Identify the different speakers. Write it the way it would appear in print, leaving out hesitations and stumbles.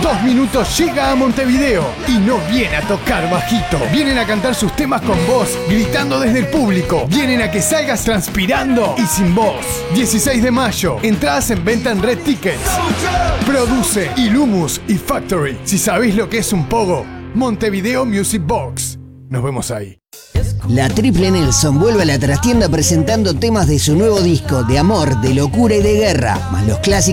Speaker 1: 2 minutos llega a Montevideo y no viene a tocar bajito. Vienen a cantar sus temas con voz, gritando desde el público. Vienen a que salgas transpirando y sin voz. 16 de mayo, entradas en venta en Red Tickets. Produce Illumus y Factory. Si sabéis lo que es un pogo, Montevideo Music Box. Nos vemos ahí.
Speaker 2: La Triple Nelson vuelve a la trastienda presentando temas de su nuevo disco de amor, de locura y de guerra, más los clásicos